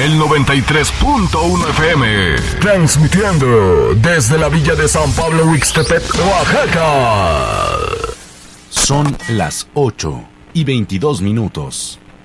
el 93.1 FM. Transmitiendo desde la villa de San Pablo Huixtepec, Oaxaca. Son las 8:22.